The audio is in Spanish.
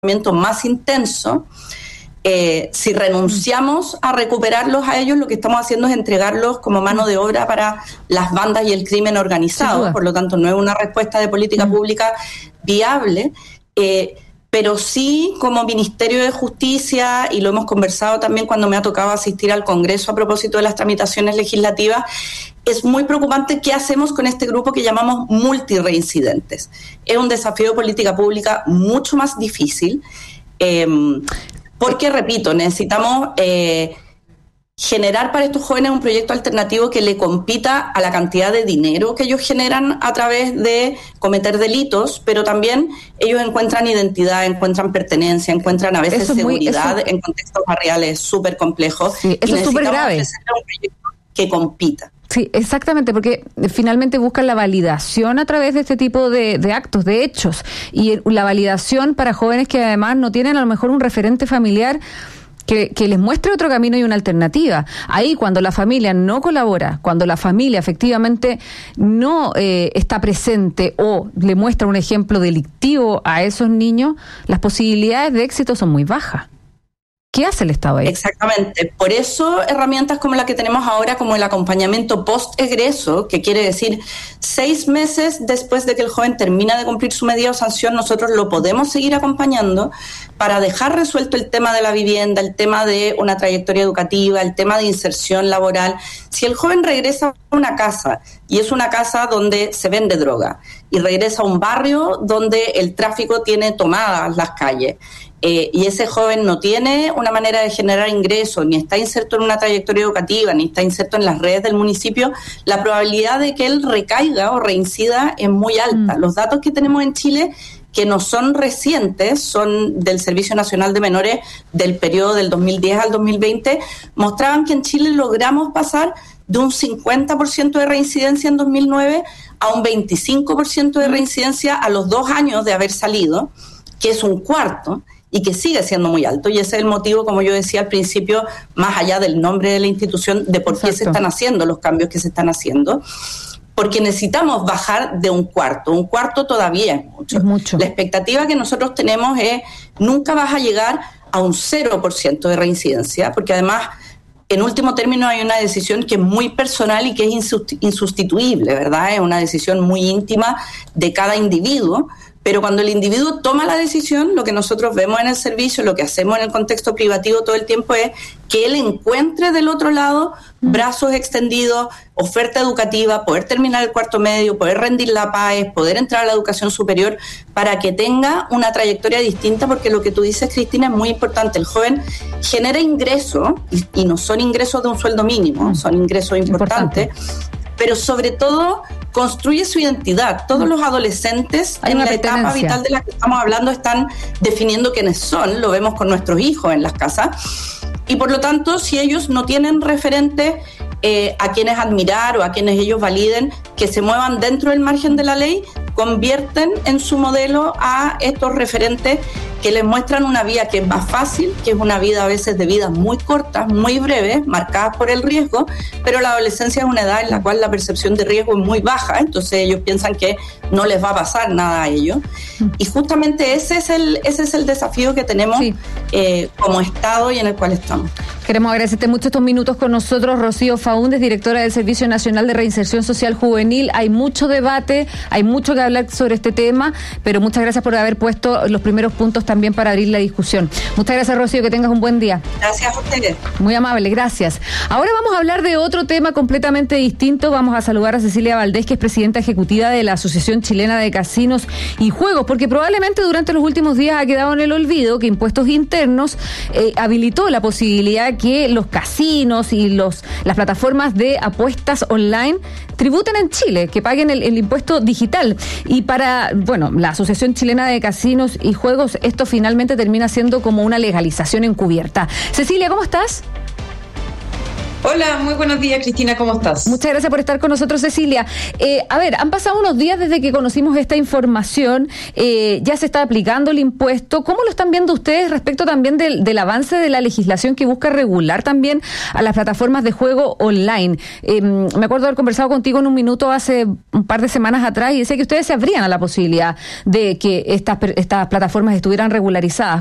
más intenso, si renunciamos a recuperarlos a ellos, lo que estamos haciendo es entregarlos como mano de obra para las bandas y el crimen organizado. Por lo tanto, no es una respuesta de política pública viable, pero sí como Ministerio de Justicia, y lo hemos conversado también cuando me ha tocado asistir al Congreso a propósito de las tramitaciones legislativas, es muy preocupante qué hacemos con este grupo que llamamos multireincidentes. Es un desafío de política pública mucho más difícil, porque, repito, necesitamos generar para estos jóvenes un proyecto alternativo que le compita a la cantidad de dinero que ellos generan a través de cometer delitos, pero también ellos encuentran identidad, encuentran pertenencia, encuentran a veces seguridad en contextos barriales súper complejos. Sí, eso es súper grave. Un proyecto que compita. Sí, exactamente, porque finalmente buscan la validación a través de este tipo de actos, de hechos, y la validación para jóvenes que además no tienen a lo mejor un referente familiar que les muestre otro camino y una alternativa. Ahí, cuando la familia no colabora, cuando la familia efectivamente no está presente o le muestra un ejemplo delictivo a esos niños, las posibilidades de éxito son muy bajas. ¿Qué hace el Estado ahí? Exactamente. Por eso herramientas como la que tenemos ahora, como el acompañamiento post-egreso, que quiere decir 6 meses después de que el joven termina de cumplir su medida o sanción, nosotros lo podemos seguir acompañando para dejar resuelto el tema de la vivienda, el tema de una trayectoria educativa, el tema de inserción laboral. Si el joven regresa a una casa, y es una casa donde se vende droga, y regresa a un barrio donde el tráfico tiene tomadas las calles, y ese joven no tiene una manera de generar ingresos, ni está inserto en una trayectoria educativa, ni está inserto en las redes del municipio, la probabilidad de que él recaiga o reincida es muy alta. Los datos que tenemos en Chile, que no son recientes, son del Servicio Nacional de Menores del periodo del 2010 al 2020, mostraban que en Chile logramos pasar de un 50% de reincidencia en 2009 a un 25% de reincidencia a los 2 años de haber salido, que es un cuarto, y que sigue siendo muy alto, y ese es el motivo, como yo decía al principio, más allá del nombre de la institución, de por qué se están haciendo los cambios que se están haciendo, porque necesitamos bajar de un cuarto todavía es mucho. La expectativa que nosotros tenemos es, nunca vas a llegar a un 0% de reincidencia, porque además, en último término, hay una decisión que es muy personal y que es insustituible, ¿verdad? Es una decisión muy íntima de cada individuo. Pero cuando el individuo toma la decisión, lo que nosotros vemos en el servicio, lo que hacemos en el contexto privativo todo el tiempo es que él encuentre del otro lado brazos extendidos, oferta educativa, poder terminar el cuarto medio, poder rendir la PAES, poder entrar a la educación superior, para que tenga una trayectoria distinta, porque lo que tú dices, Cristina, es muy importante. El joven genera ingresos, y no son ingresos de un sueldo mínimo, son ingresos importantes, pero sobre todo construye su identidad. Todos los adolescentes en la etapa vital de la que estamos hablando están definiendo quiénes son, lo vemos con nuestros hijos en las casas, y por lo tanto, si ellos no tienen referentes a quienes admirar o a quienes ellos validen, que se muevan dentro del margen de la ley, convierten en su modelo a estos referentes que les muestran una vía que es más fácil, que es una vida a veces de vidas muy cortas, muy breves, marcadas por el riesgo, pero la adolescencia es una edad en la cual la percepción de riesgo es muy baja, entonces ellos piensan que no les va a pasar nada a ellos. Y justamente ese es el desafío que tenemos como Estado y en el cual estamos. Queremos agradecerte mucho estos minutos con nosotros, Rocío Faúndez, directora del Servicio Nacional de Reinserción Social Juvenil. Hay mucho debate, hay mucho que hablar sobre este tema, pero muchas gracias por haber puesto los primeros puntos también para abrir la discusión. Muchas gracias, Rocío, que tengas un buen día. Gracias a ustedes. Muy amable, gracias. Ahora vamos a hablar de otro tema completamente distinto. Vamos a saludar a Cecilia Valdés, que es presidenta ejecutiva de la Asociación Chilena de Casinos y Juegos, porque probablemente durante los últimos días ha quedado en el olvido que Impuestos Internos habilitó la posibilidad que los casinos y las plataformas de apuestas online tributen en Chile, que paguen el impuesto digital. Y para, la Asociación Chilena de Casinos y Juegos, esto finalmente termina siendo como una legalización encubierta. Cecilia, ¿cómo estás? Hola, muy buenos días, Cristina, ¿cómo estás? Muchas gracias por estar con nosotros, Cecilia. A ver, han pasado unos días desde que conocimos esta información, ya se está aplicando el impuesto. ¿Cómo lo están viendo ustedes respecto también del avance de la legislación que busca regular también a las plataformas de juego online? Me acuerdo haber conversado contigo en un minuto hace un par de semanas atrás y decía que ustedes se abrían a la posibilidad de que estas plataformas estuvieran regularizadas.